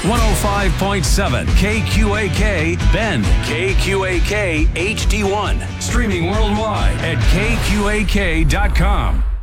105.7 KQAK Bend, KQAK HD1. Streaming worldwide at KQAK.com.